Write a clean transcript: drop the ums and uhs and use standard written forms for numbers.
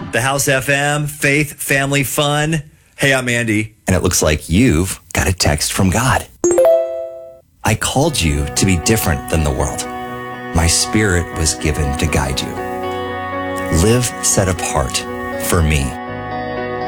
The House FM, Faith, Family, Fun. Hey, I'm Andy. And it looks like you've got a text from God. I called you to be different than the world. My spirit was given to guide you. Live set apart for me.